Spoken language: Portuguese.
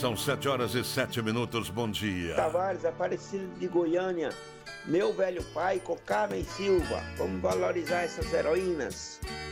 São 7h07. Bom dia. Tavares, Aparecido de Goiânia. Meu velho pai, Carmen Silva. Vamos valorizar essas heroínas.